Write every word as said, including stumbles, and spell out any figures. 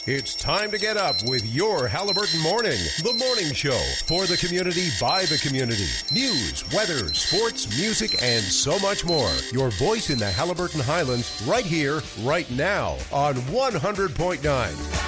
It's time to get up with your Halliburton Morning, the morning show for the community by the community. News, weather, sports, music, and so much more. Your voice in the Halliburton Highlands right here, right now on one hundred point nine